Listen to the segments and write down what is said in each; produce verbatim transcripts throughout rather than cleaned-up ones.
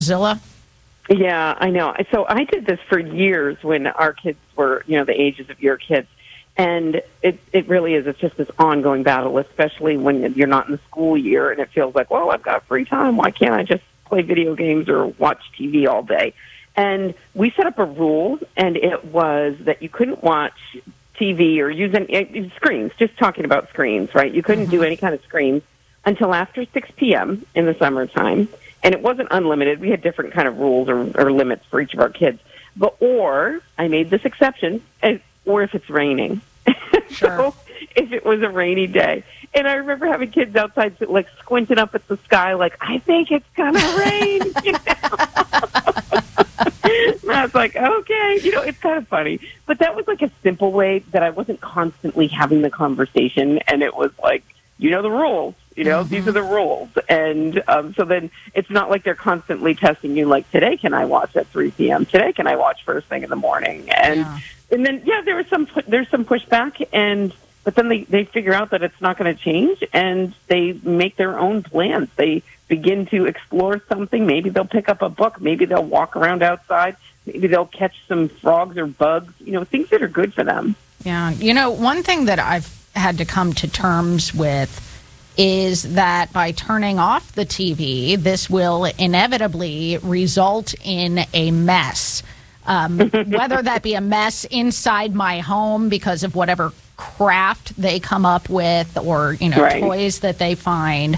Zilla? Yeah, I know. So I did this for years when our kids were, you know, the ages of your kids. And it, it really is. It's just this ongoing battle, especially when you're not in the school year and it feels like, well, I've got free time. Why can't I just play video games or watch T V all day? And we set up a rule, and it was that you couldn't watch T V or use any screens, just talking about screens, right? You couldn't mm-hmm. do any kind of screens until after six p.m. in the summertime. And it wasn't unlimited. We had different kind of rules or, or limits for each of our kids. But or I made this exception, or if it's raining. Sure. So if it was a rainy day. And I remember having kids outside like squinting up at the sky like, I think it's going to rain. You know? And I was like, okay. You know, it's kind of funny. But that was like a simple way that I wasn't constantly having the conversation. And it was like, you know the rules. You know, mm-hmm. these are the rules. And um, so then it's not like they're constantly testing you like, today can I watch at three p.m.? Today can I watch first thing in the morning? And yeah. and then, yeah, there was some there's some pushback, and but then they, they figure out that it's not going to change, and they make their own plans. They begin to explore something. Maybe they'll pick up a book. Maybe they'll walk around outside. Maybe they'll catch some frogs or bugs, you know, things that are good for them. Yeah. You know, one thing that I've had to come to terms with is that by turning off the T V, this will inevitably result in a mess. Um, whether that be a mess inside my home because of whatever craft they come up with or, you know, right. toys that they find,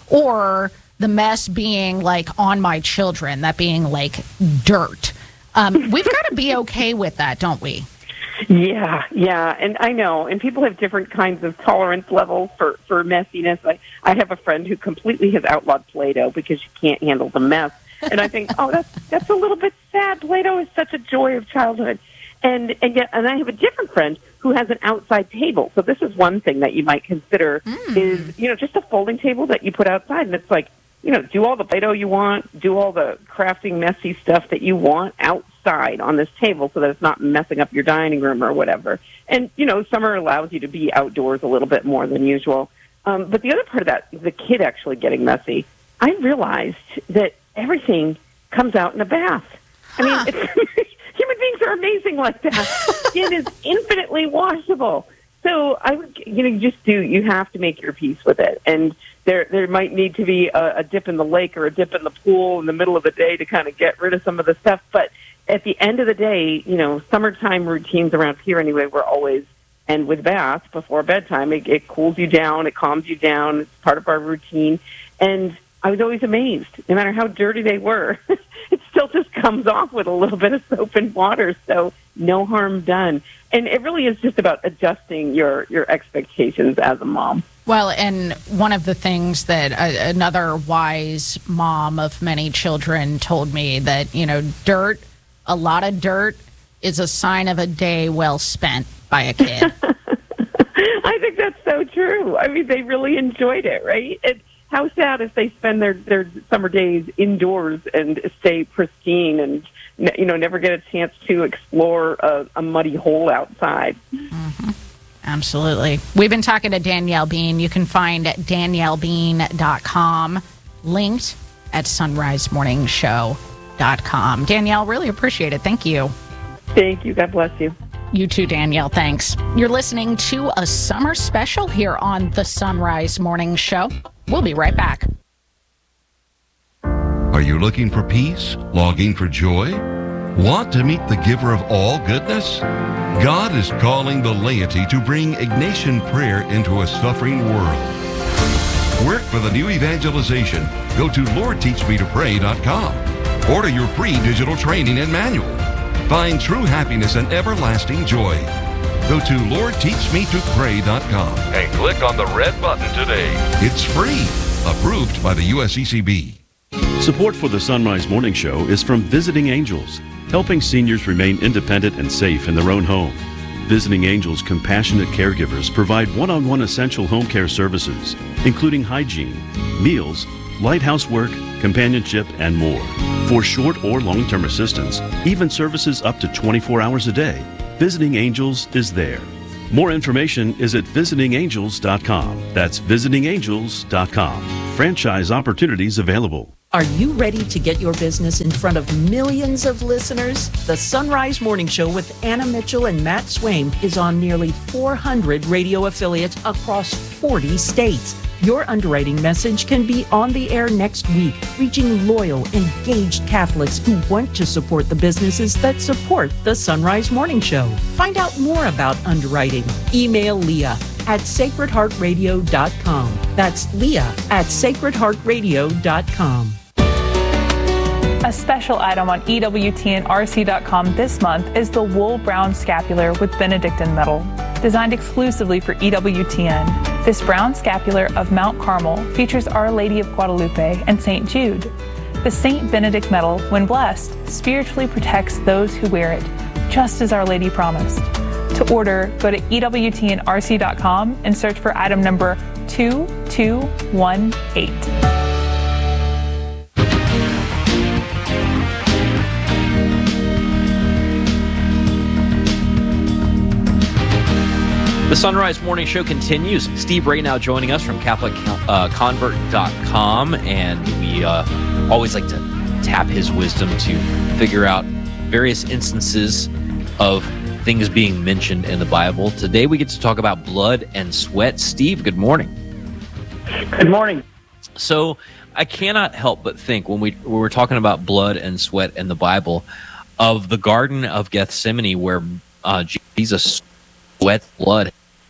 or the mess being like on my children, that being like dirt. Um, we've got to be okay with that, don't we? Yeah, yeah, and I know, and people have different kinds of tolerance levels for, for messiness. I, I have a friend who completely has outlawed Play-Doh because she can't handle the mess. And I think, oh, that's that's a little bit sad. Play-Doh is such a joy of childhood. And and yet, and I have a different friend who has an outside table. So this is one thing that you might consider mm. is, you know, just a folding table that you put outside. And it's like, you know, do all the Play-Doh you want, do all the crafting, messy stuff that you want outside on this table so that it's not messing up your dining room or whatever. And, you know, summer allows you to be outdoors a little bit more than usual. Um, but the other part of that is the kid actually getting messy. I realized that everything comes out in a bath. I mean, huh. it's, human beings are amazing like that. Skin is infinitely washable. So I would, you know, you just do, you have to make your peace with it. And there there might need to be a, a dip in the lake or a dip in the pool in the middle of the day to kind of get rid of some of the stuff. But at the end of the day, you know, summertime routines around here anyway, we're always, and with bath before bedtime, it, it cools you down, it calms you down. It's part of our routine. And I was always amazed, no matter how dirty they were, it still just comes off with a little bit of soap and water, so no harm done. And it really is just about adjusting your, your expectations as a mom. Well, and one of the things that uh, another wise mom of many children told me that, you know, dirt, a lot of dirt is a sign of a day well spent by a kid. I think that's so true. I mean, they really enjoyed it, right? It, how sad if they spend their, their summer days indoors and stay pristine and, you know, never get a chance to explore a, a muddy hole outside. Mm-hmm. Absolutely. We've been talking to Danielle Bean. You can find danielle bean dot com linked at sunrise morning show dot com. Danielle, really appreciate it. Thank you. Thank you. God bless you. You too, Danielle. Thanks. You're listening to a summer special here on the Sunrise Morning Show. We'll be right back. Are you looking for peace? Longing for joy? Want to meet the giver of all goodness? God is calling the laity to bring Ignatian prayer into a suffering world. Work for the new evangelization. Go to lord teach me to pray dot com. Order your free digital training and manual. Find true happiness and everlasting joy. Go to lord teach me to pray dot com and click on the red button today. It's free. Approved by the U S E C B. Support for the Sunrise Morning Show is from Visiting Angels, helping seniors remain independent and safe in their own home. Visiting Angels compassionate caregivers provide one-on-one essential home care services, including hygiene, meals, light housework, companionship, and more. For short or long-term assistance, even services up to twenty-four hours a day, Visiting Angels is there. More information is at visiting angels dot com. That's visiting angels dot com. Franchise opportunities available. Are you ready to get your business in front of millions of listeners? The Sunrise Morning Show with Anna Mitchell and Matt Swain is on nearly four hundred radio affiliates across forty states. Your underwriting message can be on the air next week, reaching loyal, engaged Catholics who want to support the businesses that support the Sunrise Morning Show. Find out more about underwriting. Email Leah at sacred heart radio dot com. That's Leah at sacred heart radio dot com. A special item on E W T N R C dot com this month is the Wool Brown Scapular with Benedictine metal, designed exclusively for E W T N. This brown scapular of Mount Carmel features Our Lady of Guadalupe and Saint Jude. The Saint Benedict medal, when blessed, spiritually protects those who wear it, just as Our Lady promised. To order, go to E W T N R C dot com and search for item number two two one eight. The Sunrise Morning Show continues. Steve Ray now joining us from Catholic Convert dot com, and we uh, always like to tap his wisdom to figure out various instances of things being mentioned in the Bible. Today we get to talk about blood and sweat. Steve, good morning. Good morning. So I cannot help but think when we when we're talking about blood and sweat in the Bible of the Garden of Gethsemane, where uh, Jesus sweat blood.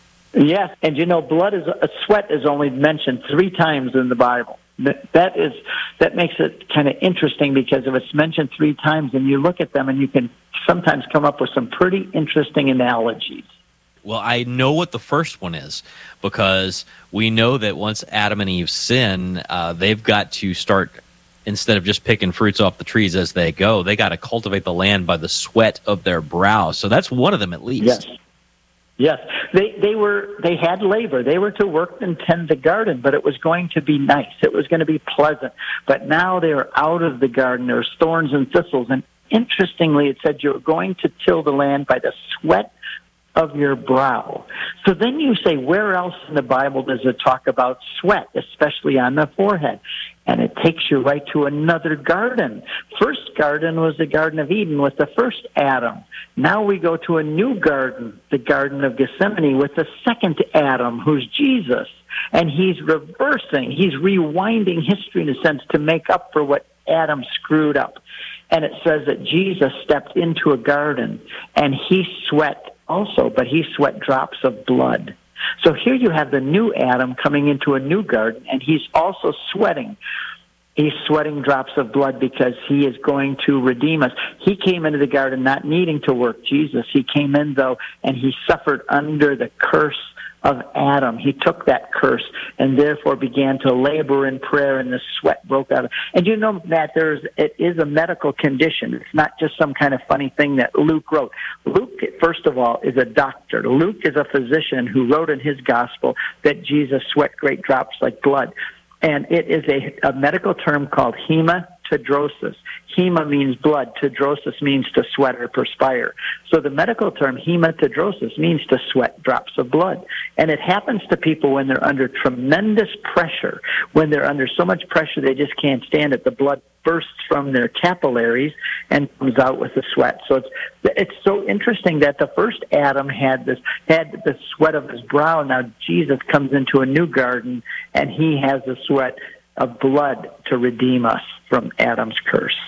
Yes, and you know, blood is a sweat is only mentioned three times in the Bible. That is that makes it kind of interesting, because if it's mentioned three times, and you look at them, and you can sometimes come up with some pretty interesting analogies. Well, I know what the first one is, because we know that once Adam and Eve sin, uh, they've got to start, instead of just picking fruits off the trees as they go, they got to cultivate the land by the sweat of their brow. So that's one of them at least. Yes. Yes, they they were they had labor. They were to work and tend the garden, but it was going to be nice. It was going to be pleasant. But now they are out of the garden. There's thorns and thistles. And interestingly, it said you're going to till the land by the sweat of your brow. So then you say, where else in the Bible does it talk about sweat, especially on the forehead? And it takes you right to another garden. First garden was the Garden of Eden with the first Adam. Now we go to a new garden, the Garden of Gethsemane, with the second Adam, who's Jesus. And he's reversing, he's rewinding history in a sense to make up for what Adam screwed up. And it says that Jesus stepped into a garden, and he sweat also, but he sweat drops of blood. So here you have the new Adam coming into a new garden, and he's also sweating. He's sweating drops of blood because he is going to redeem us. He came into the garden not needing to work, Jesus. He came in, though, and he suffered under the curse of Adam. He took that curse and therefore began to labor in prayer, and the sweat broke out. And you know, Matt, there's, it is a medical condition. It's not just some kind of funny thing that Luke wrote. Luke, first of all, is a doctor. Luke is a physician who wrote in his gospel that Jesus sweat great drops like blood. And it is a, a medical term called hematidrosis. Hema means blood. Tidrosis means to sweat or perspire. So the medical term hematidrosis means to sweat drops of blood. And it happens to people when they're under tremendous pressure, when they're under so much pressure they just can't stand it. The blood bursts from their capillaries and comes out with the sweat. So it's it's so interesting that the first Adam had this had the sweat of his brow. Now Jesus comes into a new garden, and he has the sweat of blood to redeem us from Adam's curse.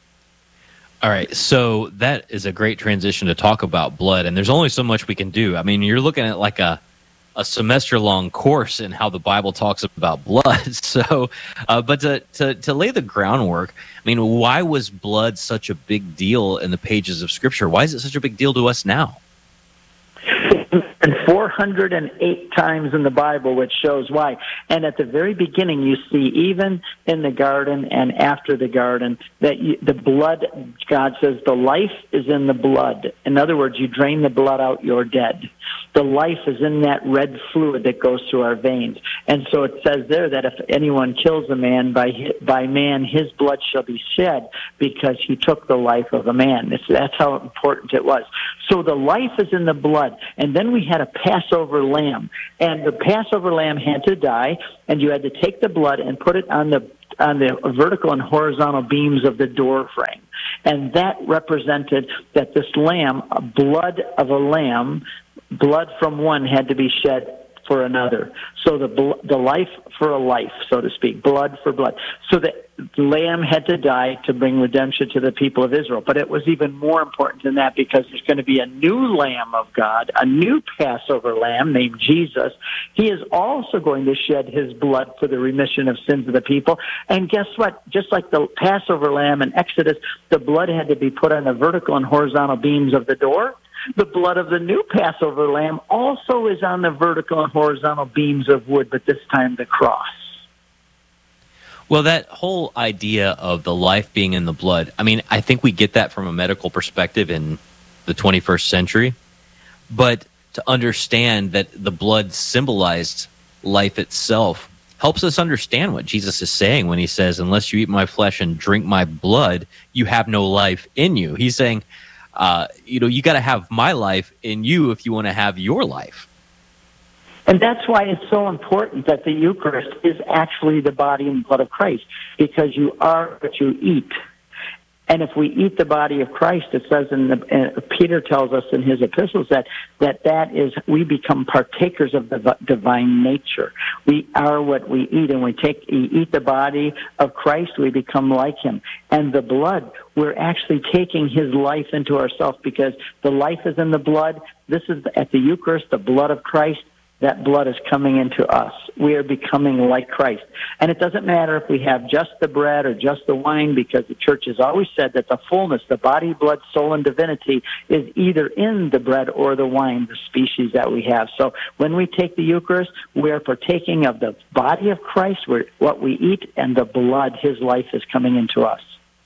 All right, so that is a great transition to talk about blood, and there's only so much we can do. I mean, you're looking at like a a semester-long course in how the Bible talks about blood. So, uh, but to, to to lay the groundwork, I mean, why was blood such a big deal in the pages of Scripture? Why is it such a big deal to us now? And four hundred eight times in the Bible, which shows why. And at the very beginning, you see, even in the garden and after the garden, that you, the blood, God says, the life is in the blood. In other words, you drain the blood out, you're dead. The life is in that red fluid that goes through our veins. And so it says there that if anyone kills a man, by by man, his blood shall be shed, because he took the life of a man. It's, that's how important it was. So the life is in the blood. And then we had a Passover lamb. And the Passover lamb had to die, and you had to take the blood and put it on the on the vertical and horizontal beams of the door frame. And that represented that this lamb, blood of a lamb, blood from one had to be shed for another. So the bl- the life for a life, so to speak, blood for blood. So the lamb had to die to bring redemption to the people of Israel. But it was even more important than that, because there's going to be a new Lamb of God, a new Passover lamb named Jesus. He is also going to shed his blood for the remission of sins of the people. And guess what? Just like the Passover lamb in Exodus, the blood had to be put on the vertical and horizontal beams of the door. The blood of the new Passover lamb also is on the vertical and horizontal beams of wood, but this time the cross. Well, that whole idea of the life being in the blood, I mean, I think we get that from a medical perspective in the twenty-first century. But to understand that the blood symbolized life itself helps us understand what Jesus is saying when he says, unless you eat my flesh and drink my blood, you have no life in you. He's saying, uh, you know, you got to have my life in you if you want to have your life. And that's why it's so important that the Eucharist is actually the body and blood of Christ, because you are what you eat. And if we eat the body of Christ, it says in the, uh, Peter tells us in his epistles that, that that is, we become partakers of the divine nature. We are what we eat, and we take, we eat the body of Christ, we become like him. And the blood, we're actually taking his life into ourselves, because the life is in the blood. This is at the Eucharist, the blood of Christ. That blood is coming into us. We are becoming like Christ. And it doesn't matter if we have just the bread or just the wine, because the church has always said that the fullness, the body, blood, soul, and divinity is either in the bread or the wine, the species that we have. So when we take the Eucharist, we are partaking of the body of Christ, where what we eat, and the blood, his life, is coming into us.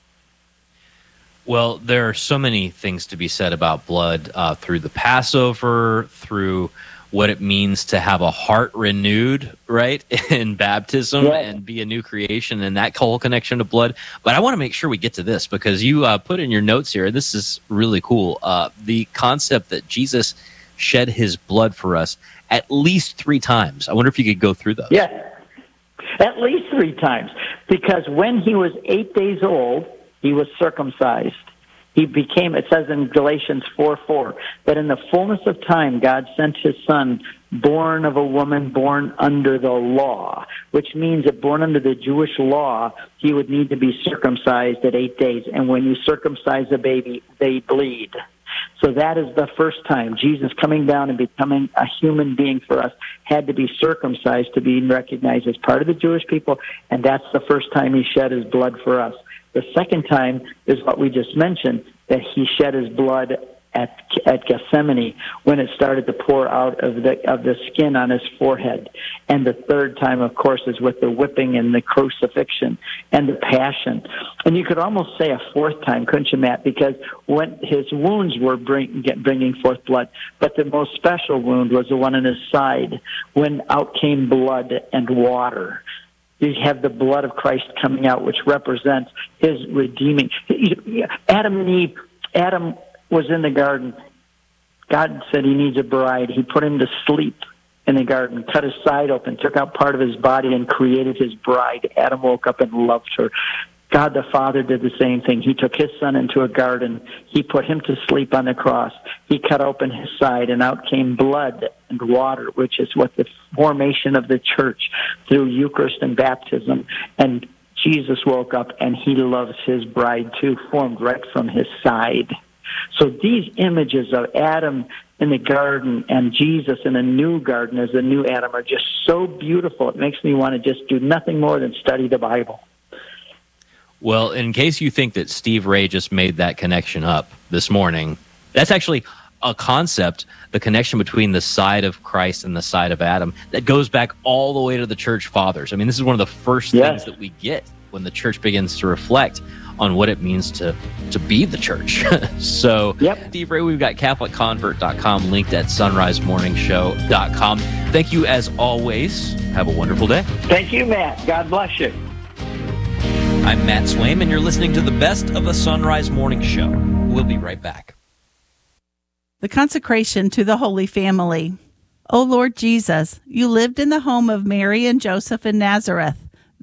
Well, there are so many things to be said about blood uh, through the Passover, through what it means to have a heart renewed, right, in baptism, yeah, and be a new creation, and that whole connection to blood. But I want to make sure we get to this, because you uh, put in your notes here, and this is really cool, uh, the concept that Jesus shed his blood for us at least three times. I wonder if you could go through those. Yeah, at least three times, because when he was eight days old, he was circumcised. He became, it says in Galatians four four, that in the fullness of time, God sent his son, born of a woman, born under the law, which means that born under the Jewish law, he would need to be circumcised at eight days. And when you circumcise a baby, they bleed. So that is the first time Jesus coming down and becoming a human being for us had to be circumcised to be recognized as part of the Jewish people, and that's the first time he shed his blood for us. The second time is what we just mentioned, that he shed his blood at at Gethsemane when it started to pour out of the of the skin on his forehead. And the third time, of course, is with the whipping and the crucifixion and the passion. And you could almost say a fourth time, couldn't you, Matt? Because when his wounds were bring, get, bringing forth blood, but the most special wound was the one in his side, when out came blood and water. You have the blood of Christ coming out, which represents his redeeming. Adam and Eve, Adam was in the garden. God said he needs a bride. He put him to sleep in the garden, cut his side open, took out part of his body, and created his bride. Adam woke up and loved her. God the Father did the same thing. He took his son into a garden. He put him to sleep on the cross. He cut open his side, and out came blood and water, which is what the formation of the church through Eucharist and baptism. And Jesus woke up, and he loves his bride too, formed right from his side. So these images of Adam in the garden and Jesus in a new garden as the new Adam are just so beautiful. It makes me want to just do nothing more than study the Bible. Well, in case you think that Steve Ray just made that connection up this morning, that's actually a concept, the connection between the side of Christ and the side of Adam, that goes back all the way to the church fathers. I mean, this is one of the first yes. things that we get when the church begins to reflect on what it means to, to be the church. So, yep. Steve Ray, we've got Catholic Convert dot com linked at sunrise morning show dot com. Thank you as always. Have a wonderful day. Thank you, Matt. God bless you. I'm Matt Swaim, and you're listening to the best of the Sunrise Morning Show. We'll be right back. The consecration to the Holy Family. O Lord Jesus, you lived in the home of Mary and Joseph in Nazareth.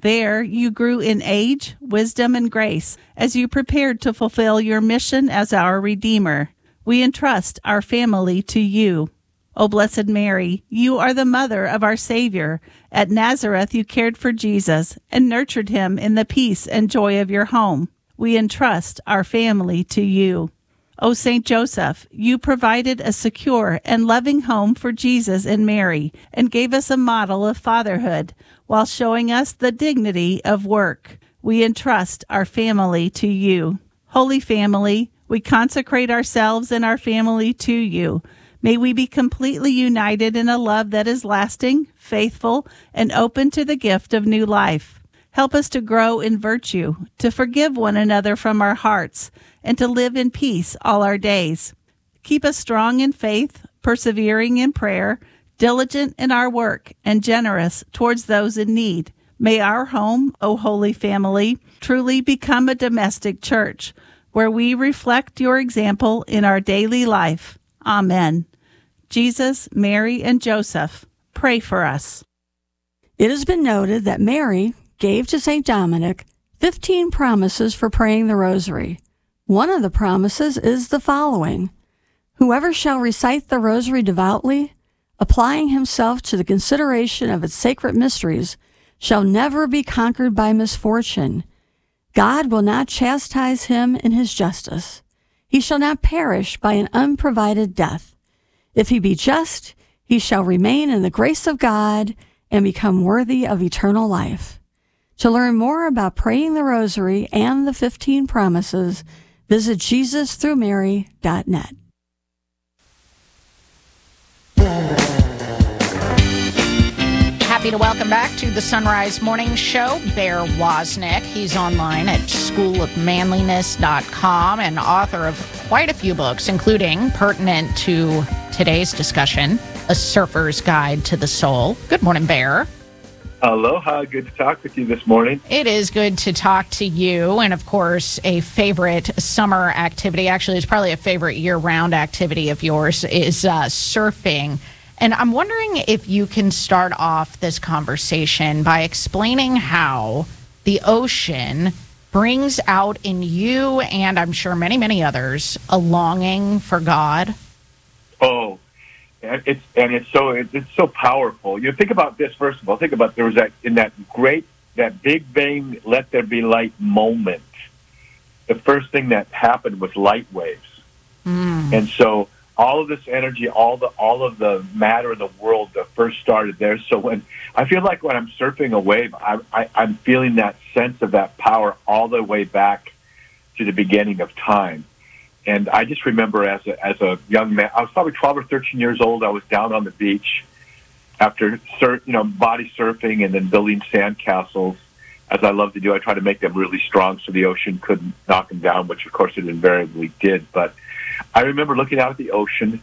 There you grew in age, wisdom, and grace as you prepared to fulfill your mission as our Redeemer. We entrust our family to you. O Blessed Mary, you are the mother of our Savior. At Nazareth you cared for Jesus and nurtured him in the peace and joy of your home. We entrust our family to you. O Saint Joseph, you provided a secure and loving home for Jesus and Mary and gave us a model of fatherhood while showing us the dignity of work. We entrust our family to you. Holy Family, we consecrate ourselves and our family to you. May we be completely united in a love that is lasting, faithful, and open to the gift of new life. Help us to grow in virtue, to forgive one another from our hearts, and to live in peace all our days. Keep us strong in faith, persevering in prayer, diligent in our work, and generous towards those in need. May our home, O Holy Family, truly become a domestic church, where we reflect your example in our daily life. Amen. Jesus, Mary, and Joseph, pray for us. It has been noted that Mary gave to Saint Dominic fifteen promises for praying the rosary. One of the promises is the following: whoever shall recite the rosary devoutly, applying himself to the consideration of its sacred mysteries, shall never be conquered by misfortune. God will not chastise him in his justice. He shall not perish by an unprovided death. If he be just, he shall remain in the grace of God and become worthy of eternal life. To learn more about praying the rosary and the fifteen promises, visit Jesus through Mary dot net. Happy to welcome back to the Sunrise Morning Show, Bear Wozniak. He's online at school of manliness dot com and author of quite a few books, including, pertinent to today's discussion, A Surfer's Guide to the Soul. Good morning, Bear. Aloha. Good to talk with you this morning. It is good to talk to you. And, of course, a favorite summer activity, actually it's probably a favorite year-round activity of yours, is uh, surfing. And I'm wondering if you can start off this conversation by explaining how the ocean brings out in you, and I'm sure many, many others, a longing for God. Oh, and it's and it's so it's so powerful. You think about this first of all. Think about there was that in that great that Big Bang let there be light moment. The first thing that happened was light waves, mm. and so all of this energy, all the all of the matter in the world that first started there. So when I feel like when I'm surfing a wave, I, I, I'm feeling that sense of that power all the way back to the beginning of time. And I just remember as a, as a young man, I was probably twelve or thirteen years old. I was down on the beach after surf, you know, body surfing and then building sandcastles. As I love to do, I try to make them really strong so the ocean couldn't knock them down, which of course it invariably did. But I remember looking out at the ocean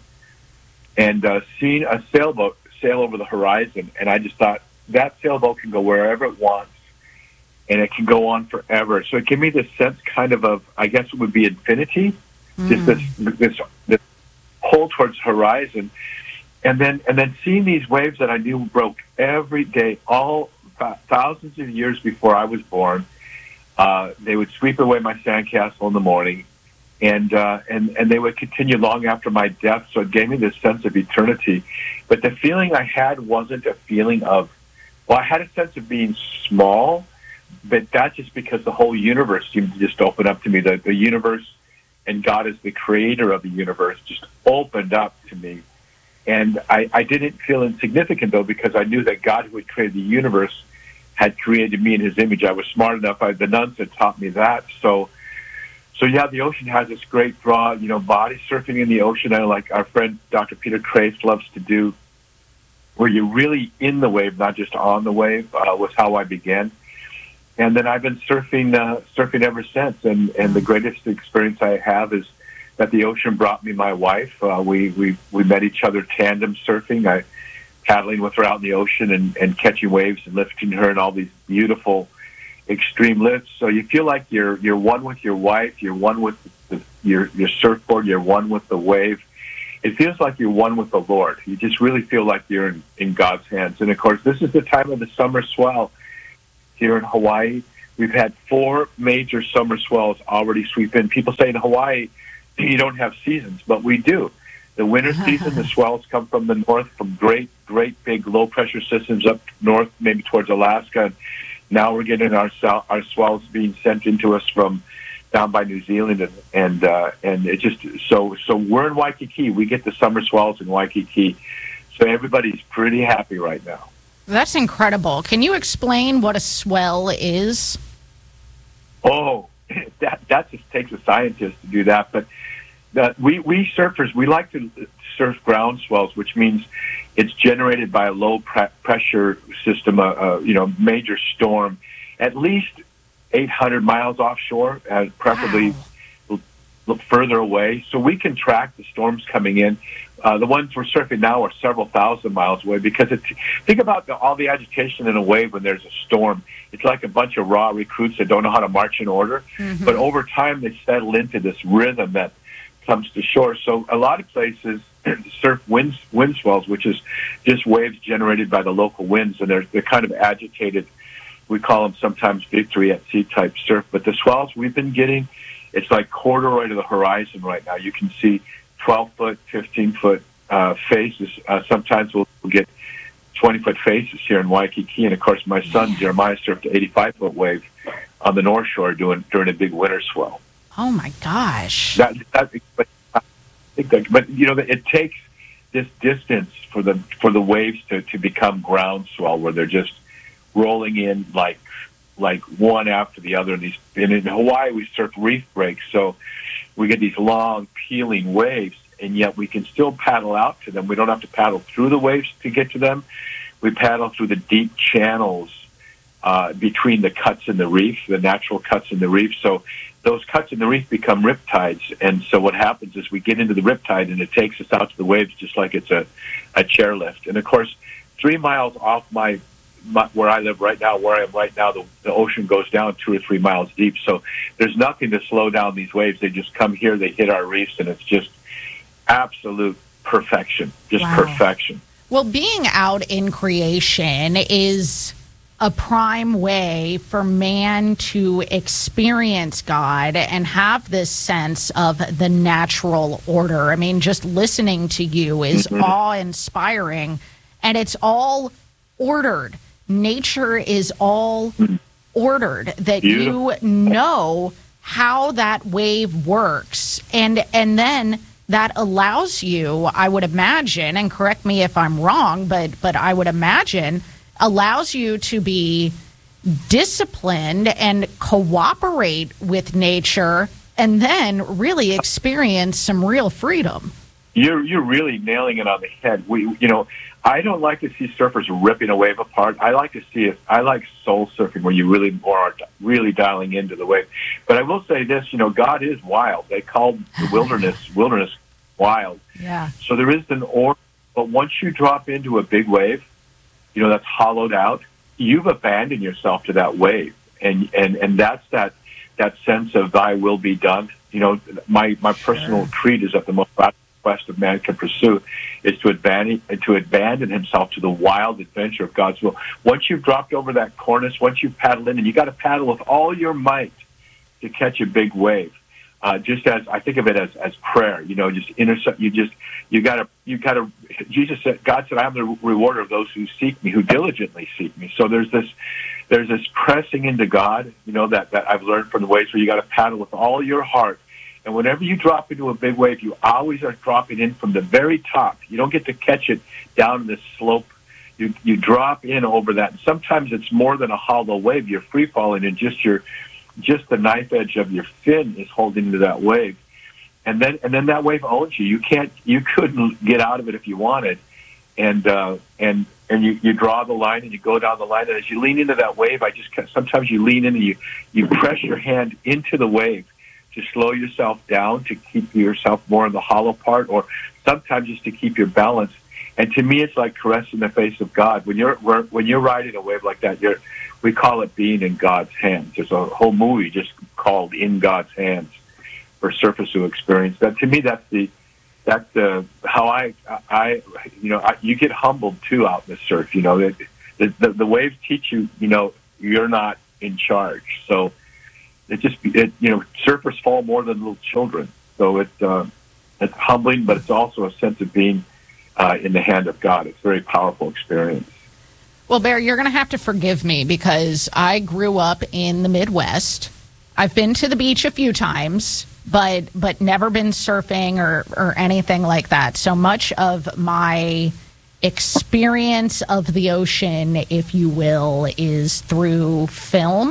and uh, seeing a sailboat sail over the horizon, and I just thought, that sailboat can go wherever it wants, and it can go on forever. So it gave me this sense kind of of, I guess it would be infinity, mm. just this, this this pull towards horizon. And then and then seeing these waves that I knew broke every day, all thousands of years before I was born. Uh, they would sweep away my sandcastle in the morning, and uh, and and they would continue long after my death. So it gave me this sense of eternity. But the feeling I had wasn't a feeling of, well, I had a sense of being small, but that's just because the whole universe seemed to just open up to me. The, the universe and God as the creator of the universe just opened up to me. And I, I didn't feel insignificant, though, because I knew that God, who had created the universe, had created me in his image. I was smart enough. I, the nuns had taught me that. So, so yeah, the ocean has this great draw, you know, body surfing in the ocean. I like our friend Doctor Peter Kreis loves to do, where you're really in the wave, not just on the wave, uh, was how I began. And then I've been surfing, uh, surfing ever since. And, and the greatest experience I have is that the ocean brought me my wife. Uh, we, we, we met each other tandem surfing. I, paddling with her out in the ocean and, and catching waves and lifting her in all these beautiful extreme lifts. So you feel like you're you're one with your wife, you're one with the, your your surfboard, you're one with the wave. It feels like you're one with the Lord. You just really feel like you're in, in God's hands. And of course, this is the time of the summer swell. here in Hawaii. We've had four major summer swells already sweep in. People say in Hawaii you don't have seasons, but we do. The winter season, the swells come from the north, from great, great big low-pressure systems up north, maybe towards Alaska. And now we're getting our our swells being sent into us from down by New Zealand, and and, uh, and it just so so we're in Waikiki. We get the summer swells in Waikiki, so everybody's pretty happy right now. That's incredible. Can you explain what a swell is? Oh, that that just takes a scientist to do that, but. That we, we surfers, we like to surf ground swells, which means it's generated by a low pre- pressure system, a, a you know major storm, at least eight hundred miles offshore, and preferably wow. look further away. So we can track the storms coming in. Uh, the ones we're surfing now are several thousand miles away because it's, think about the, all the agitation in a wave when there's a storm. It's like a bunch of raw recruits that don't know how to march in order. Mm-hmm. But over time, they settle into this rhythm that comes to shore. So a lot of places surf wind, wind swells, which is just waves generated by the local winds, and they're, they're kind of agitated. We call them sometimes victory at sea type surf. But the swells we've been getting, it's like corduroy to the horizon right now. You can see twelve-foot, fifteen-foot uh, faces. Uh, sometimes we'll get twenty-foot faces here in Waikiki. And, of course, my son, Jeremiah, surfed an eighty-five-foot wave on the North Shore doing, during a big winter swell. Oh, my gosh. That, that, but, but, you know, it takes this distance for the for the waves to, to become ground swell, where they're just rolling in like like one after the other. These and in Hawaii, we surf reef breaks, so we get these long, peeling waves, and yet we can still paddle out to them. We don't have to paddle through the waves to get to them. We paddle through the deep channels uh, between the cuts in the reef, the natural cuts in the reef. So those cuts in the reef become riptides, and so what happens is we get into the riptide, and it takes us out to the waves just like it's a, a chairlift. And, of course, three miles off my, my where I live right now, where I am right now, the, the ocean goes down two or three miles deep. So there's nothing to slow down these waves. They just come here, they hit our reefs, and it's just absolute perfection, just wow. perfection. Well, being out in creation is a prime way for man to experience God and have this sense of the natural order. I mean, just listening to you is mm-hmm. awe-inspiring, and it's all ordered. Nature is all ordered, that Beautiful. You know how that wave works. And and then that allows you, I would imagine, and correct me if I'm wrong, but but I would imagine, allows you to be disciplined and cooperate with nature and then really experience some real freedom. You're you're really nailing it on the head. We, you know, I don't like to see surfers ripping a wave apart. I like to see it. I like soul surfing, where you really are really dialing into the wave. But I will say this: you know, God is wild. They called the wilderness wilderness wild. Yeah. So there is an order. But once you drop into a big wave, you know, that's hollowed out, you've abandoned yourself to that wave, and and and that's that that sense of Thy will be done. You know, my my sure. personal creed is that the most radical quest of man can pursue is to abandon, to abandon himself to the wild adventure of God's will. Once you've dropped over that cornice, once you've paddled in, and you got to paddle with all your might to catch a big wave. Uh, just as I think of it as, as prayer, you know, just intercept. You just you got to you got to. Jesus said, God said, "I am the rewarder of those who seek me, who diligently seek me." So there's this there's this pressing into God, you know, that that I've learned from the waves where you got to paddle with all your heart. And whenever you drop into a big wave, you always are dropping in from the very top. You don't get to catch it down this slope. You you drop in over that. And sometimes it's more than a hollow wave. You're free falling, and just your just the knife edge of your fin is holding into that wave. And then and then that wave owns you. You can't you couldn't get out of it if you wanted. And uh, and and you, you draw the line and you go down the line. And as you lean into that wave, I just sometimes you lean in and you you press your hand into the wave to slow yourself down, to keep yourself more in the hollow part, or sometimes just to keep your balance. And to me, it's like caressing the face of God. When you're when you're riding a wave like that, you're we call it being in God's hands. There's a whole movie just called "In God's Hands" for surfers who experience that. To me, that's the that's the how I I you know I, you get humbled too out in the surf. You know the the, the waves teach you. You know you're not in charge. So it just, it, you know, surfers fall more than little children. So it, uh, it's humbling, but it's also a sense of being uh, in the hand of God. It's a very powerful experience. Well, Bear, you're going to have to forgive me because I grew up in the Midwest. I've been to the beach a few times, but but never been surfing or, or anything like that. So much of my experience of the ocean, if you will, is through film.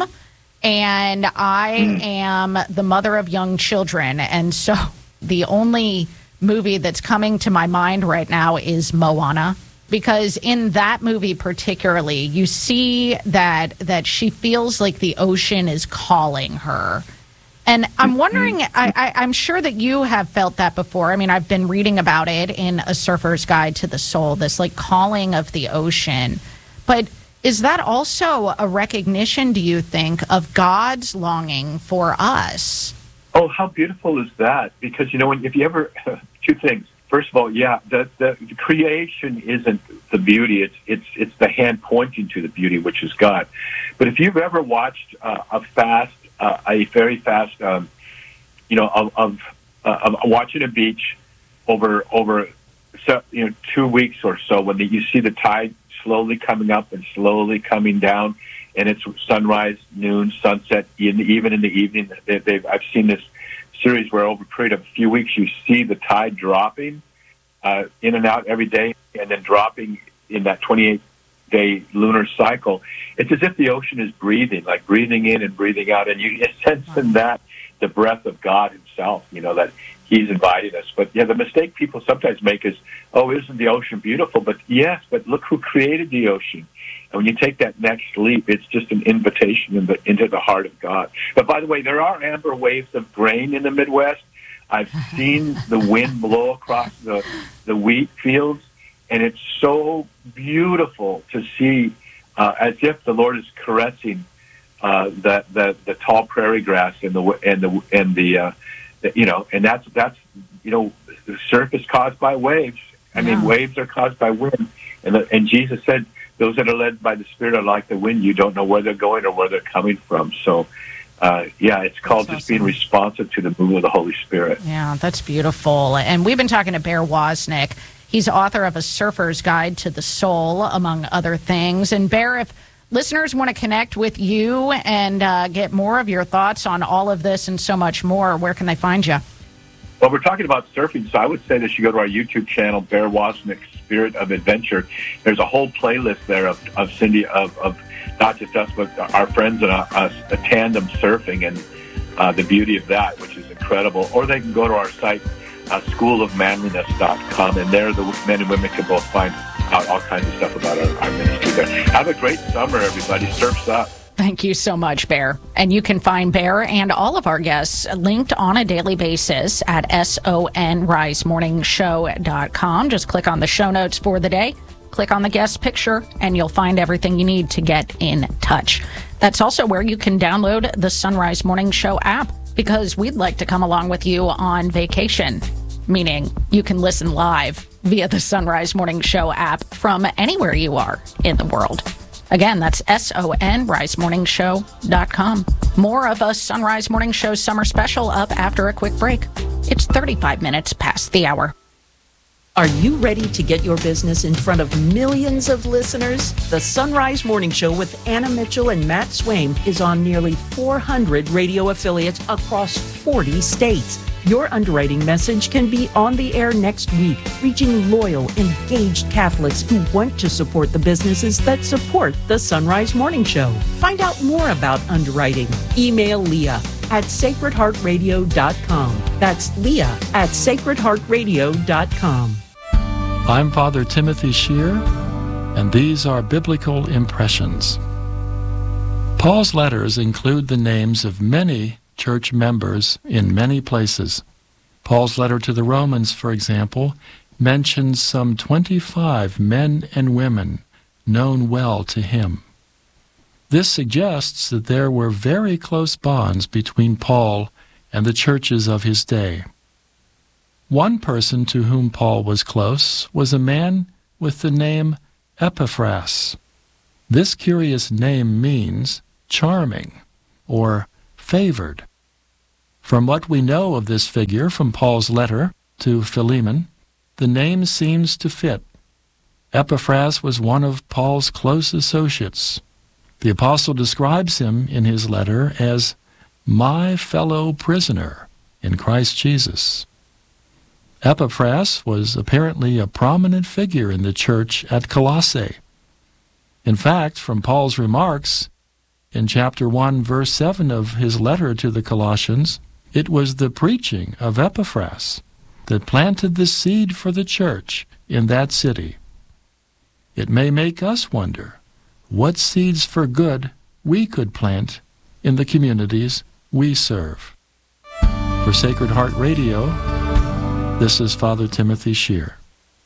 And I mm. am the mother of young children. And so the only movie that's coming to my mind right now is Moana. Because in that movie particularly, you see that that she feels like the ocean is calling her. And I'm wondering, I, I, I'm sure that you have felt that before. I mean, I've been reading about it in A Surfer's Guide to the Soul, this like calling of the ocean. But is that also a recognition, do you think, of God's longing for us? Oh, how beautiful is that? Because, you know, if you ever, two things. First of all, yeah, the, the, the creation isn't the beauty. It's it's it's the hand pointing to the beauty, which is God. But if you've ever watched uh, a fast, uh, a very fast, um, you know, of, of, uh, of watching a beach over over, so, you know, two weeks or so, when the, you see the tide slowly coming up and slowly coming down, and it's sunrise, noon, sunset, in, even in the evening. They, they've, I've seen this series where over a period of a few weeks you see the tide dropping uh, in and out every day and then dropping in that twenty-eight day lunar cycle. It's as if the ocean is breathing, like breathing in and breathing out, and you sense in that the breath of God himself, you know, that he's inviting us. But yeah, the mistake people sometimes make is, oh, isn't the ocean beautiful? But yes, but look who created the ocean. And when you take that next leap, it's just an invitation in the, into the heart of God. But by the way, there are amber waves of grain in the Midwest. I've seen the wind blow across the, the wheat fields, and it's so beautiful to see, uh, as if the Lord is caressing uh, the, the the tall prairie grass and the and the and the, uh, the you know, and that's that's you know, the surf is caused by waves. I mean, yeah. Waves are caused by wind, and the, and Jesus said, those that are led by the Spirit are like the wind. You don't know where they're going or where they're coming from. So, uh, yeah, it's called that's just awesome. Being responsive to the move of the Holy Spirit. Yeah, that's beautiful. And we've been talking to Bear Wozniak. He's author of A Surfer's Guide to the Soul, among other things. And Bear, if listeners want to connect with you and uh, get more of your thoughts on all of this and so much more, where can they find you? Well, we're talking about surfing, so I would say that you go to our YouTube channel, Bear Wozniak Spirit of Adventure. There's a whole playlist there of, of Cindy, of, of not just us, but our friends and us, a tandem surfing, and uh, the beauty of that, which is incredible. Or they can go to our site, uh, school of manliness dot com, and there the men and women can both find out all kinds of stuff about our, our ministry there. Have a great summer, everybody. Surf's up. Thank you so much, Bear. And you can find Bear and all of our guests linked on a daily basis at son rise morning show dot com. Just click on the show notes for the day, click on the guest picture, and you'll find everything you need to get in touch. That's also where you can download the Sunrise Morning Show app, because we'd like to come along with you on vacation, meaning you can listen live via the Sunrise Morning Show app from anywhere you are in the world. Again, that's son rise morning show dot com. More of a Sunrise Morning Show summer special up after a quick break. It's thirty-five minutes past the hour. Are you ready to get your business in front of millions of listeners? The Sunrise Morning Show with Anna Mitchell and Matt Swaim is on nearly four hundred radio affiliates across forty states. Your underwriting message can be on the air next week, reaching loyal, engaged Catholics who want to support the businesses that support the Sunrise Morning Show. Find out more about underwriting. Email Leah at sacred heart radio dot com. That's Leah at sacred heart radio dot com. I'm Father Timothy Shear, and these are Biblical Impressions. Paul's letters include the names of many church members in many places. Paul's letter to the Romans, for example, mentions some twenty-five men and women known well to him. This suggests that there were very close bonds between Paul and the churches of his day. One person to whom Paul was close was a man with the name Epaphras. This curious name means charming or favored. From what we know of this figure from Paul's letter to Philemon, the name seems to fit. Epaphras was one of Paul's close associates. The apostle describes him in his letter as my fellow prisoner in Christ Jesus. Epaphras was apparently a prominent figure in the church at Colossae. In fact, from Paul's remarks in chapter one, verse seven of his letter to the Colossians, it was the preaching of Epaphras that planted the seed for the church in that city. It may make us wonder what seeds for good we could plant in the communities we serve. For Sacred Heart Radio, this is Father Timothy Shear.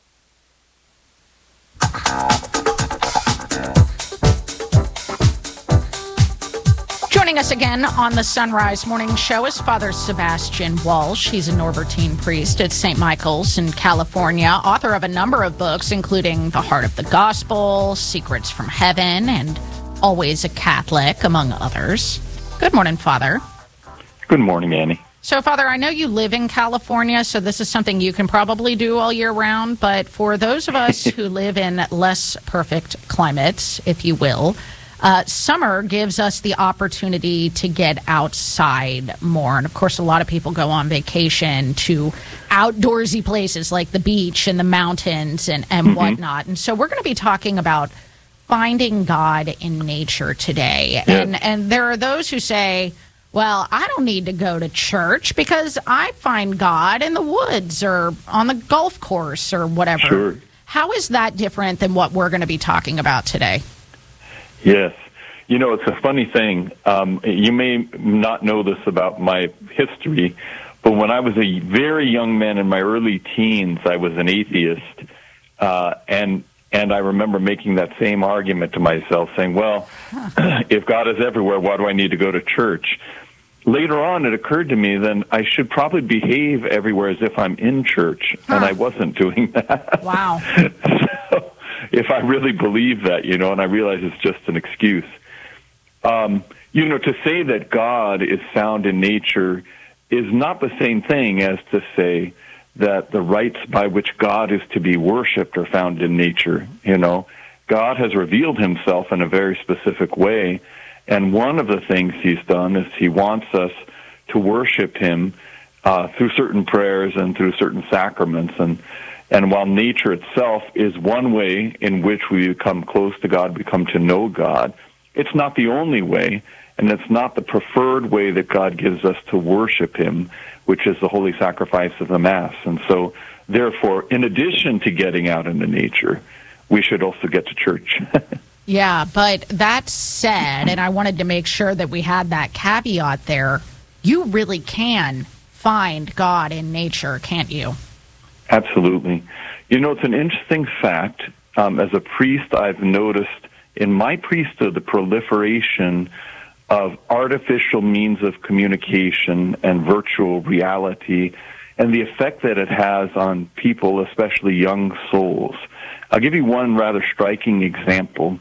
Joining us again on the Sunrise Morning Show is Father Sebastian Walsh. He's a Norbertine priest at Saint Michael's in California, author of a number of books, including The Heart of the Gospel, Secrets from Heaven, and Always a Catholic, among others. Good morning, Father. Good morning, Annie. So, Father, I know you live in California, so this is something you can probably do all year round, but for those of us who live in less perfect climates, if you will, Uh, summer gives us the opportunity to get outside more. And, of course, a lot of people go on vacation to outdoorsy places like the beach and the mountains and, and mm-hmm. whatnot. And so we're going to be talking about finding God in nature today. Yeah. And, and there are those who say, well, I don't need to go to church because I find God in the woods or on the golf course or whatever. Sure. How is that different than what we're going to be talking about today? Yes. You know, it's a funny thing. Um, you may not know this about my history, but when I was a very young man in my early teens, I was an atheist. Uh, and and I remember making that same argument to myself, saying, well, huh. if God is everywhere, why do I need to go to church? Later on, it occurred to me then I should probably behave everywhere as if I'm in church, huh. and I wasn't doing that. Wow. so, if I really believe that, you know, and I realize it's just an excuse. Um, you know, to say that God is found in nature is not the same thing as to say that the rites by which God is to be worshipped are found in nature. You know, God has revealed himself in a very specific way, and one of the things he's done is he wants us to worship him uh, through certain prayers and through certain sacraments. And And while nature itself is one way in which we become close to God, we come to know God, it's not the only way, and it's not the preferred way that God gives us to worship him, which is the holy sacrifice of the Mass. And so, therefore, in addition to getting out into nature, we should also get to church. Yeah, but that said, and I wanted to make sure that we had that caveat there, you really can find God in nature, can't you? Absolutely. You know, it's an interesting fact. Um, as a priest, I've noticed in my priesthood the proliferation of artificial means of communication and virtual reality and the effect that it has on people, especially young souls. I'll give you one rather striking example.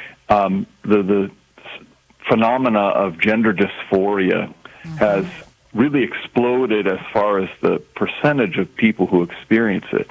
Um, the, the phenomena of gender dysphoria mm-hmm. has really exploded as far as the percentage of people who experience it.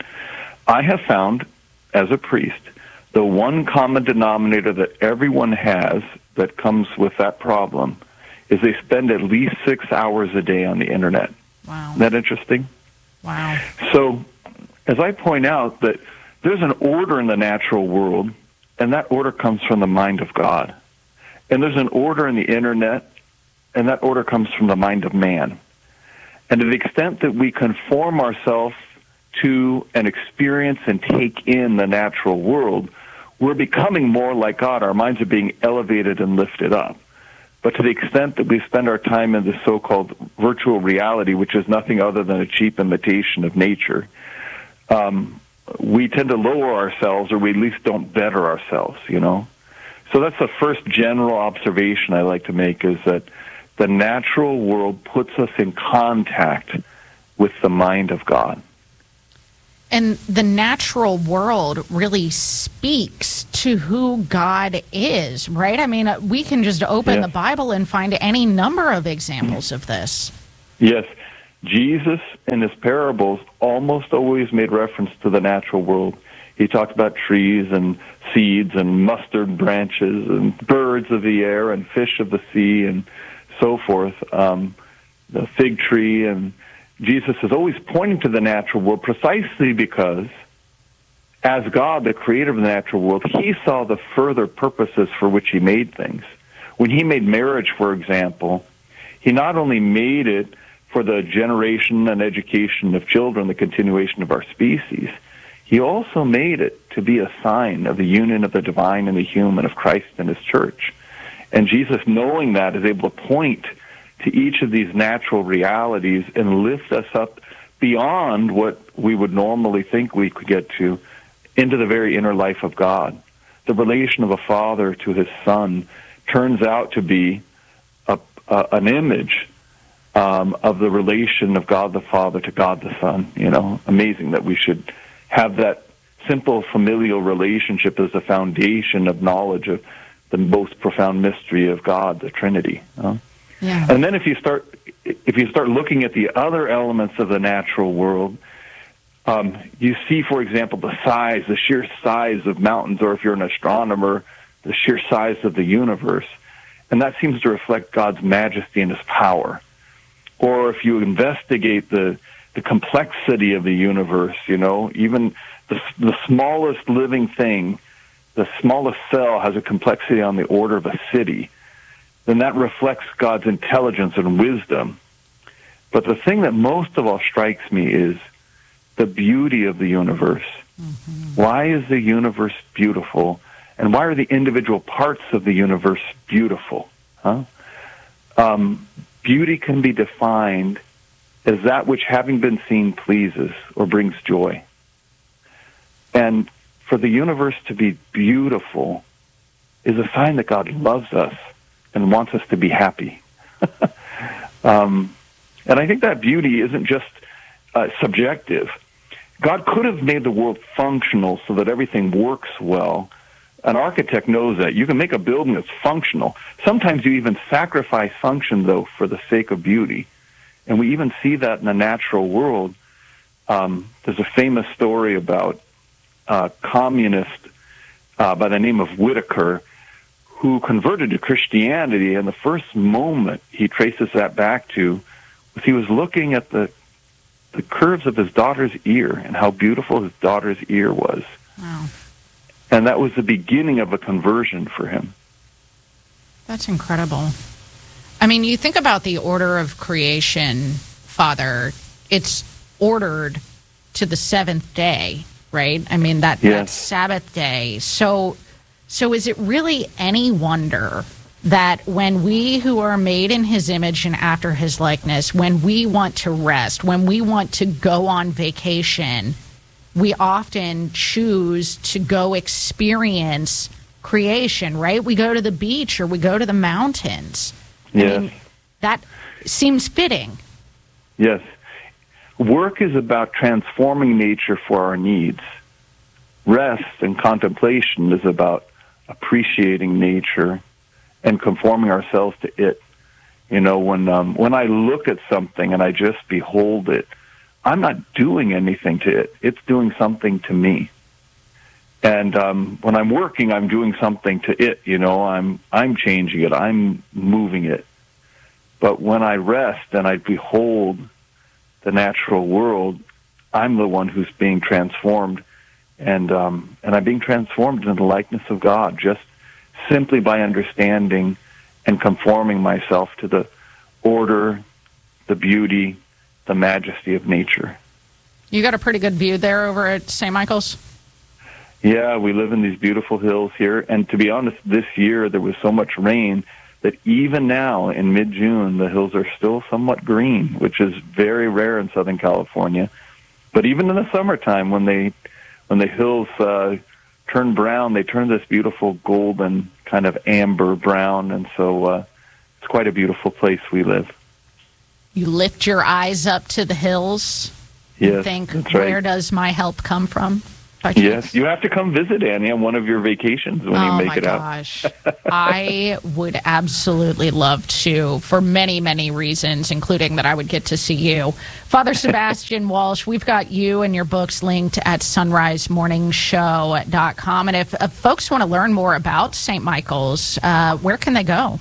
I have found, as a priest, the one common denominator that everyone has that comes with that problem is they spend at least six hours a day on the internet. Wow. Isn't that interesting? Wow. So, as I point out, that there's an order in the natural world, and that order comes from the mind of God. And there's an order in the internet, and that order comes from the mind of man. And to the extent that we conform ourselves to and experience and take in the natural world, we're becoming more like God. Our minds are being elevated and lifted up. But to the extent that we spend our time in the so-called virtual reality, which is nothing other than a cheap imitation of nature, um, we tend to lower ourselves, or we at least don't better ourselves, you know? So that's the first general observation I like to make, is that the natural world puts us in contact with the mind of God. And the natural world really speaks to who God is, right? I mean, we can just open Yes. the Bible and find any number of examples of this. Yes, Jesus in his parables almost always made reference to the natural world. He talked about trees and seeds and mustard branches and birds of the air and fish of the sea and so forth, um, the fig tree. And Jesus is always pointing to the natural world precisely because as God, the creator of the natural world, he saw the further purposes for which he made things. When he made marriage, for example, he not only made it for the generation and education of children, the continuation of our species, he also made it to be a sign of the union of the divine and the human, of Christ and his church. And Jesus, knowing that, is able to point to each of these natural realities and lift us up beyond what we would normally think we could get to, into the very inner life of God. The relation of a father to his son turns out to be a, a, an image um, of the relation of God the Father to God the Son. You know, amazing that we should have that simple familial relationship as the foundation of knowledge of the most profound mystery of God, the Trinity. You know? Yeah. And then if you start if you start looking at the other elements of the natural world, um, you see, for example, the size, the sheer size of mountains, or if you're an astronomer, the sheer size of the universe. And that seems to reflect God's majesty and his power. Or if you investigate the the complexity of the universe, you know, even the, the smallest living thing, the smallest cell has a complexity on the order of a city, then that reflects God's intelligence and wisdom. But the thing that most of all strikes me is the beauty of the universe. Mm-hmm. Why is the universe beautiful? And why are the individual parts of the universe beautiful? Huh? Um, beauty can be defined as that which, having been seen, pleases or brings joy. And for the universe to be beautiful is a sign that God loves us and wants us to be happy. um, and I think that beauty isn't just uh, subjective. God could have made the world functional so that everything works well. An architect knows that. You can make a building that's functional. Sometimes you even sacrifice function, though, for the sake of beauty. And we even see that in the natural world. Um, there's a famous story about a communist uh, by the name of Whitaker who converted to Christianity, and the first moment he traces that back to was he was looking at the the curves of his daughter's ear and how beautiful his daughter's ear was. Wow. And that was the beginning of a conversion for him. That's incredible. I mean, you think about the order of creation, Father, it's ordered to the seventh day, right? I mean, that, yes. that Sabbath day. So, so is it really any wonder that when we who are made in his image and after his likeness, when we want to rest, when we want to go on vacation, we often choose to go experience creation, right? We go to the beach or we go to the mountains. Yes. I mean, that seems fitting. Yes. Work is about transforming nature for our needs. Rest and contemplation is about appreciating nature and conforming ourselves to it. You know, when um, when I look at something and I just behold it, I'm not doing anything to it. It's doing something to me. And um, when I'm working, I'm doing something to it. You know, I'm I'm changing it. I'm moving it. But when I rest and I behold the natural world, I'm the one who's being transformed, and um, and I'm being transformed into the likeness of God, just simply by understanding and conforming myself to the order, the beauty, the majesty of nature. You got a pretty good view there over at Saint Michael's? Yeah, we live in these beautiful hills here, and to be honest, this year there was so much rain that even now in mid-June the hills are still somewhat green, which is very rare in Southern California. But even in the summertime, when they when the hills uh, turn brown, they turn this beautiful golden kind of amber brown, and so uh, it's quite a beautiful place we live. You lift your eyes up to the hills yes, and think, that's where right. does my help come from? Yes, you have to come visit Annie on one of your vacations when oh you make my it gosh. out. I would absolutely love to, for many, many reasons, including that I would get to see you. Father Sebastian Walsh, we've got you and your books linked at sunrise morning show dot com. And if, if folks want to learn more about Saint Michael's, uh, where can they go?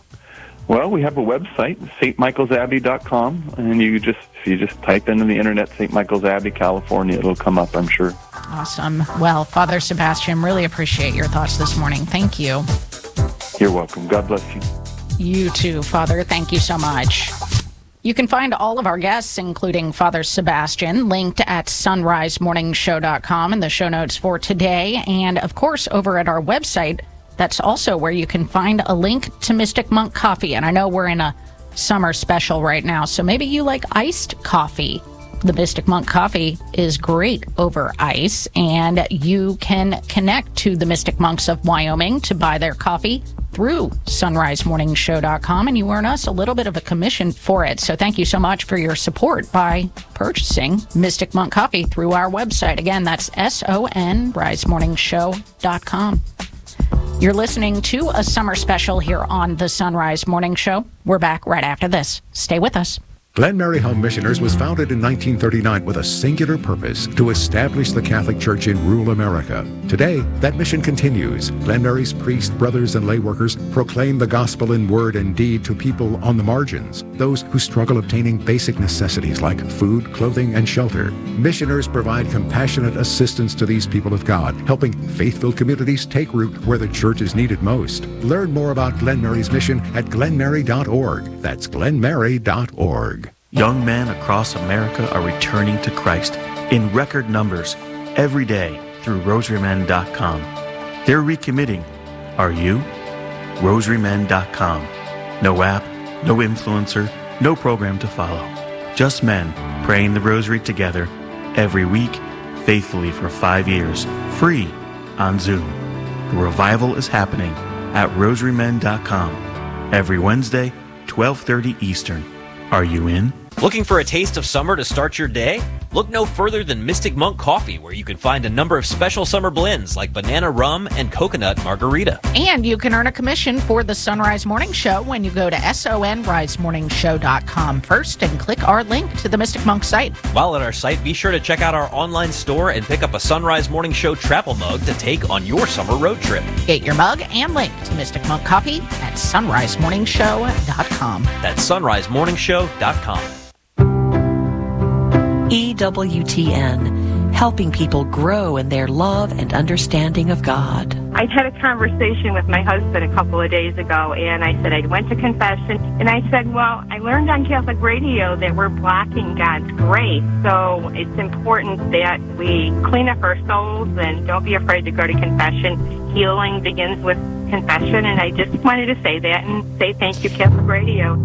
Well, we have a website, St Michaels Abbey dot com, and you just if you just type into the internet Saint Michael's Abbey, California, it'll come up, I'm sure. Awesome. Well, Father Sebastian, really appreciate your thoughts this morning. Thank you. You're welcome. God bless you. You too, Father. Thank you so much. You can find all of our guests, including Father Sebastian, linked at sunrise morning show dot com in the show notes for today. And, of course, over at our website, that's also where you can find a link to Mystic Monk Coffee. And I know we're in a summer special right now, so maybe you like iced coffee. The Mystic Monk Coffee is great over ice, and you can connect to the Mystic Monks of Wyoming to buy their coffee through sunrise morning show dot com, and you earn us a little bit of a commission for it. So thank you so much for your support by purchasing Mystic Monk Coffee through our website. Again, that's S O N rise morning show dot com. You're listening to a summer special here on the Sunrise Morning Show. We're back right after this. Stay with us. Glen Mary Home Missioners was founded in nineteen thirty-nine with a singular purpose to establish the Catholic Church in rural America. Today, that mission continues. Glen Mary's priests, brothers, and lay workers proclaim the gospel in word and deed to people on the margins, those who struggle obtaining basic necessities like food, clothing, and shelter. Missioners provide compassionate assistance to these people of God, helping faith-filled communities take root where the church is needed most. Learn more about Glen Mary's mission at glen mary dot org. That's glen mary dot org. Young men across America are returning to Christ in record numbers every day through rosary men dot com. They're recommitting. Are you? rosary men dot com. No app, no influencer, no program to follow. Just men praying the rosary together every week, faithfully for five years, free on Zoom. The revival is happening at rosary men dot com every Wednesday, twelve thirty Eastern. Are you in? Looking for a taste of summer to start your day? Look no further than Mystic Monk Coffee, where you can find a number of special summer blends like banana rum and coconut margarita. And you can earn a commission for the Sunrise Morning Show when you go to S O N rise morning show dot com first and click our link to the Mystic Monk site. While at our site, be sure to check out our online store and pick up a Sunrise Morning Show travel mug to take on your summer road trip. Get your mug and link to Mystic Monk Coffee at sunrise morning show dot com. That's sunrise morning show dot com. E W T N, helping people grow in their love and understanding of God. I had a conversation with my husband a couple of days ago, and I said I went to confession, and I said, well, I learned on Catholic radio that we're blocking God's grace, so it's important that we clean up our souls and don't be afraid to go to confession. Healing begins with confession, and I just wanted to say that and say thank you, Catholic radio.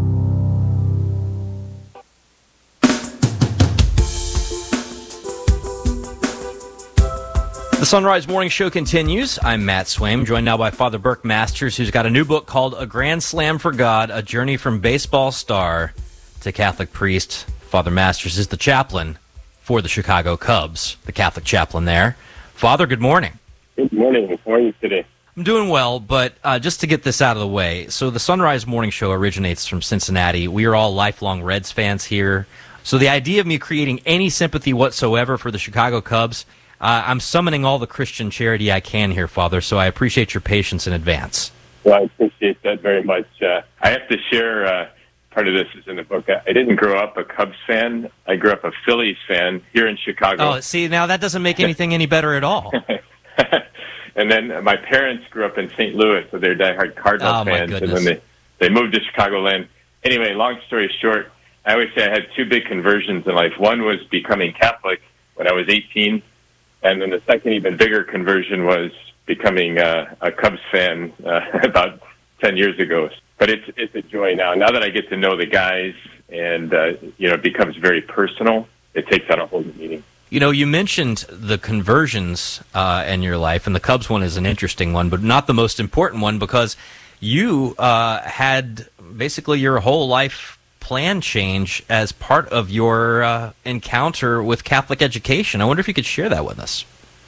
The Sunrise Morning Show continues. I'm Matt Swaim, joined now by Father Burke Masters, who's got a new book called A Grand Slam for God, A Journey from Baseball Star to Catholic Priest. Father Masters is the chaplain for the Chicago Cubs, the Catholic chaplain there. Father, good morning. Good morning. How are you today? I'm doing well, but uh, just to get this out of the way, so the Sunrise Morning Show originates from Cincinnati. We are all lifelong Reds fans here. So the idea of me creating any sympathy whatsoever for the Chicago Cubs, Uh, I'm summoning all the Christian charity I can here, Father, so I appreciate your patience in advance. Well, I appreciate that very much. Uh, I have to share, uh, part of this is in the book. I, I didn't grow up a Cubs fan. I grew up a Phillies fan here in Chicago. Oh, see, now that doesn't make anything any better at all. And then my parents grew up in Saint Louis, so they're diehard Cardinals oh, my fans. goodness. And then they, they moved to Chicagoland. Anyway, long story short, I always say I had two big conversions in life. One was becoming Catholic when I was eighteen. And then the second, even bigger conversion was becoming uh, a Cubs fan uh, about ten years ago. But it's it's a joy now. Now that I get to know the guys, and uh, you know, it becomes very personal. It takes on a whole new meaning. You know, you mentioned the conversions uh, in your life, and the Cubs one is an interesting one, but not the most important one because you uh, had basically your whole life plan change as part of your uh, encounter with Catholic education. I wonder if you could share that with us.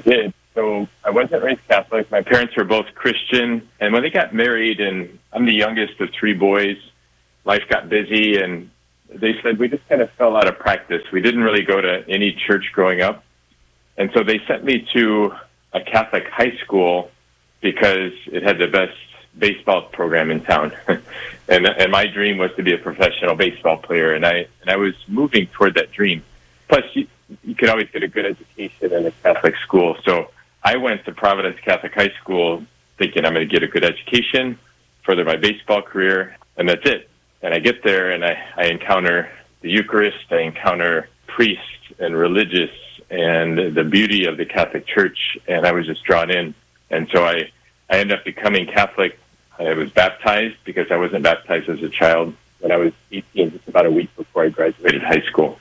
did. So I wasn't raised Catholic. My parents were both Christian. And when they got married, and I'm the youngest of three boys, life got busy, and they said we just kind of fell out of practice. We didn't really go to any church growing up. And so they sent me to a Catholic high school because it had the best baseball program in town. and and my dream was to be a professional baseball player, and I and I was moving toward that dream. Plus, you, you could always get a good education in a Catholic school. So I went to Providence Catholic High School thinking I'm going to get a good education, further my baseball career, and that's it. And I get there, and I, I encounter the Eucharist, I encounter priests and religious, and the beauty of the Catholic Church, and I was just drawn in. And so I, I ended up becoming Catholic. I was baptized because I wasn't baptized as a child when I was eighteen, just about a week before I graduated high school.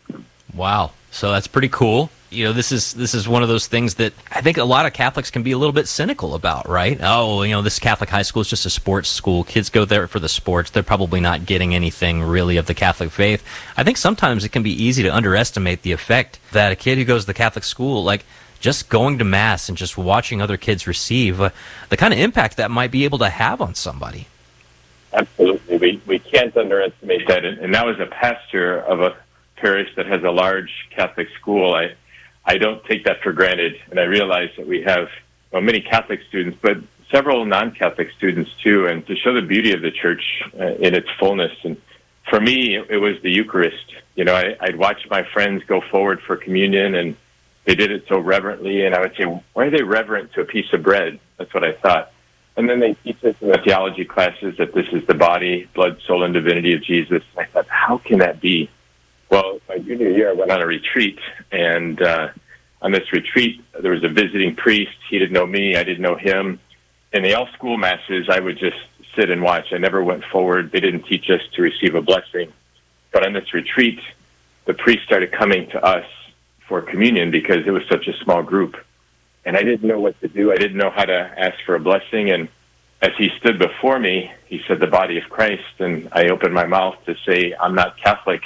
Wow. So that's pretty cool. You know, this is this is one of those things that I think a lot of Catholics can be a little bit cynical about, right? Oh, you know, this Catholic high school is just a sports school. Kids go there for the sports. They're probably not getting anything really of the Catholic faith. I think sometimes it can be easy to underestimate the effect that a kid who goes to the Catholic school, like just going to Mass and just watching other kids receive, uh, the kind of impact that might be able to have on somebody. Absolutely. We, we can't underestimate that. And, and now as a pastor of a parish that has a large Catholic school, I I don't take that for granted, and I realize that we have well, many Catholic students, but several non-Catholic students too, and to show the beauty of the Church uh, in its fullness. And for me, it, it was the Eucharist. You know, I, I'd watch my friends go forward for communion, and they did it so reverently, and I would say, why are they reverent to a piece of bread? That's what I thought. And then they teach us in the theology classes that this is the body, blood, soul, and divinity of Jesus. And I thought, how can that be? Well, my junior year, I went on a retreat, and uh, on this retreat, there was a visiting priest. He didn't know me. I didn't know him. In the all-school masses, I would just sit and watch. I never went forward. They didn't teach us to receive a blessing. But on this retreat, the priest started coming to us for communion because it was such a small group. And I didn't know what to do. I didn't know how to ask for a blessing. And as he stood before me, he said, the body of Christ. And I opened my mouth to say, I'm not Catholic.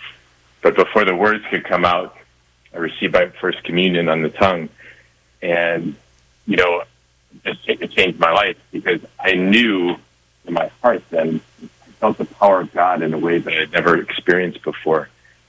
But before the words could come out, I received my first communion on the tongue. And, you know, it changed my life because I knew in my heart then, I felt the power of God in a way that I'd never experienced before.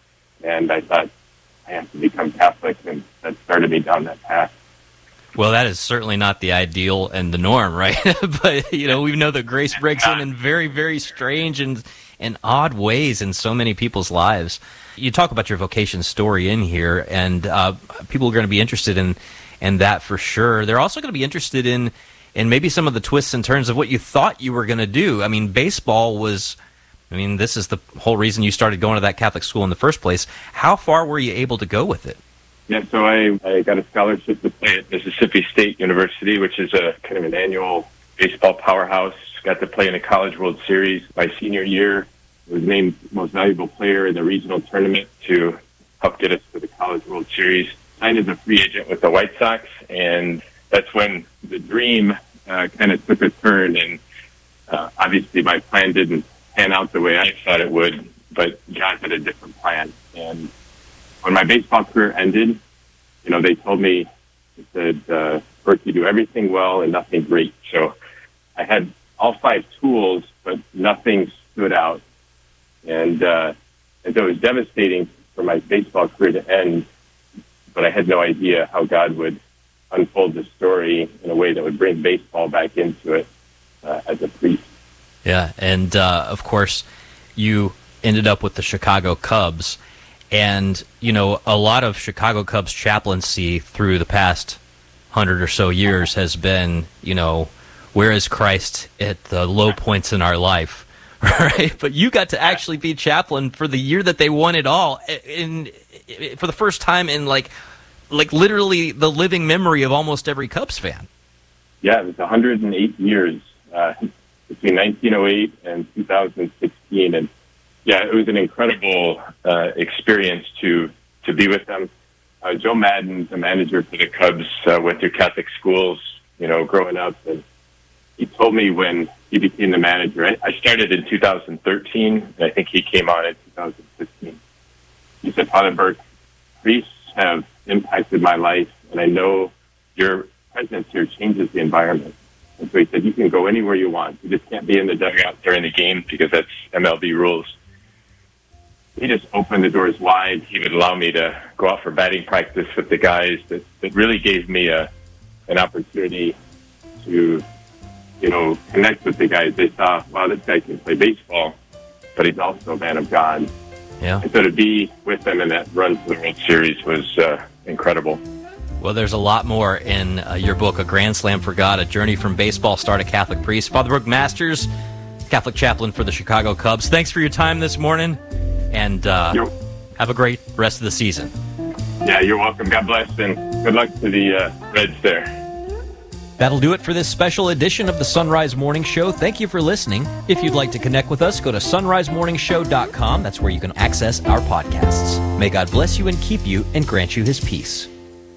And I thought, I have to become Catholic, and that started me down that path. Well, that is certainly not the ideal and the norm, right? But, you know, we know that grace breaks in in very, very strange and, and odd ways in so many people's lives. You talk about your vocation story in here, and uh, people are going to be interested in, in that for sure. They're also going to be interested in, in maybe some of the twists and turns of what you thought you were going to do. I mean, baseball was... I mean, this is the whole reason you started going to that Catholic school in the first place. How far were you able to go with it? Yeah, so I, I got a scholarship to play at Mississippi State University, which is a kind of an annual baseball powerhouse. Got to play in a College World Series my senior year. Was named most valuable player in the regional tournament to help get us to the College World Series. Signed as a free agent with the White Sox, and that's when the dream uh, kind of took a turn. And uh, obviously my plan didn't pan out the way I thought it would, but God had a different plan. And when my baseball career ended, you know, they told me, they said, uh, Bert, you do everything well and nothing great. So I had all five tools, but nothing stood out. And, uh, and so it was devastating for my baseball career to end, but I had no idea how God would unfold the story in a way that would bring baseball back into it uh, as a priest. Yeah, and uh, of course, you ended up with the Chicago Cubs, and you know a lot of Chicago Cubs chaplaincy through the past hundred or so years has been, you know, where is Christ at the low points in our life, right? But you got to actually be chaplain for the year that they won it all, in, in for the first time in like, like literally the living memory of almost every Cubs fan. Yeah, it was one hundred eight years. Uh, between nineteen oh eight and two thousand sixteen. And yeah, it was an incredible uh, experience to, to be with them. Uh, Joe Madden, the manager for the Cubs, uh, went through Catholic schools, you know, growing up. And he told me when he became the manager, I, I started in two thousand thirteen, and I think he came on in two thousand fifteen. He said, Father Burke, priests have impacted my life, and I know your presence here changes the environment. And so he said, you can go anywhere you want. You just can't be in the dugout during the game because that's M L B rules. He just opened the doors wide. He would allow me to go out for batting practice with the guys. That, that really gave me a an opportunity to, you know, connect with the guys. They saw, wow, this guy can play baseball, but he's also a man of God. Yeah. And so to be with them in that run to the World Series was uh, incredible. Well, there's a lot more in uh, your book, A Grand Slam for God, A Journey from Baseball Star to Catholic Priest. Father Brooke Masters, Catholic chaplain for the Chicago Cubs. Thanks for your time this morning, and uh, have a great rest of the season. Yeah, you're welcome. God bless, and good luck to the uh, Reds there. That'll do it for this special edition of the Sunrise Morning Show. Thank you for listening. If you'd like to connect with us, go to sunrise morning show dot com. That's where you can access our podcasts. May God bless you and keep you and grant you his peace.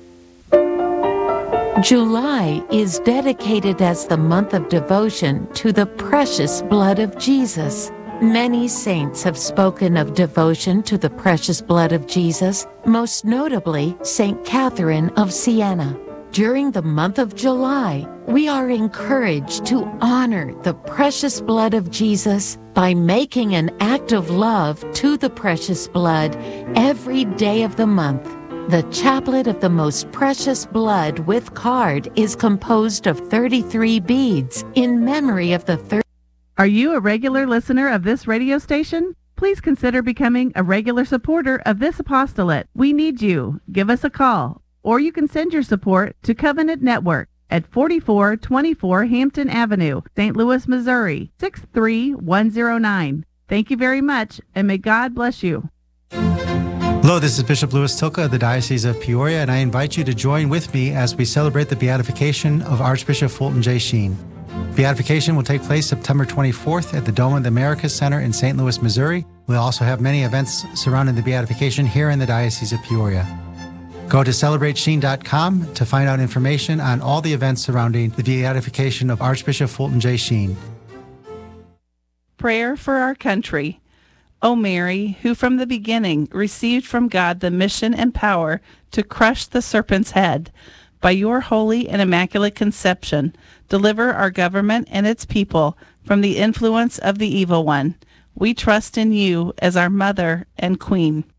July is dedicated as the month of devotion to the precious blood of Jesus. Many saints have spoken of devotion to the precious blood of Jesus, most notably Saint Catherine of Siena. During the month of July, we are encouraged to honor the precious blood of Jesus by making an act of love to the precious blood every day of the month. The Chaplet of the Most Precious Blood with card is composed of thirty-three beads in memory of the third. Are you a regular listener of this radio station? Please consider becoming a regular supporter of this apostolate. We need you. Give us a call, or you can send your support to Covenant Network at forty-four twenty-four Hampton Avenue, Saint Louis, Missouri, six three one zero nine. Thank you very much, and may God bless you. Hello, this is Bishop Louis Tilka of the Diocese of Peoria, and I invite you to join with me as we celebrate the beatification of Archbishop Fulton J. Sheen. Beatification will take place September twenty-fourth at the Dome of the Americas Center in Saint Louis, Missouri. We'll also have many events surrounding the beatification here in the Diocese of Peoria. Go to celebrate sheen dot com to find out information on all the events surrounding the beatification of Archbishop Fulton J. Sheen. Prayer for our country. O Mary, who from the beginning received from God the mission and power to crush the serpent's head, by your holy and immaculate conception, deliver our government and its people from the influence of the evil one. We trust in you as our Mother and Queen.